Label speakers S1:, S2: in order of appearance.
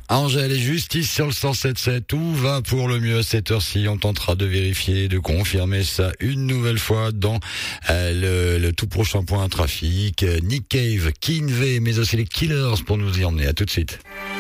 S1: Angèle et Justice sur le 107.7. Tout va pour le mieux à cette heure-ci. On tentera de vérifier, de confirmer ça une nouvelle fois dans le tout prochain point trafic. Nick Cave, Kinvey, mais aussi les Killers pour nous y emmener. À tout de suite.